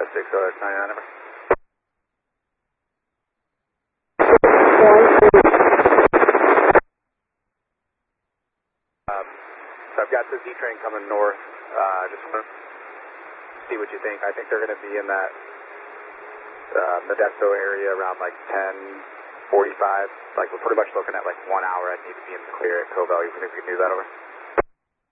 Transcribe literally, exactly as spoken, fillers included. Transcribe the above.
six oh X ninety-nine number. Um, so I've got the Z train coming north. Uh, just want to see what you think. I think they're going to be in that uh, Modesto area around like ten forty-five. Like we're pretty much looking at like one hour. I need to be in the clear at Cove Valley. You think we can do that over?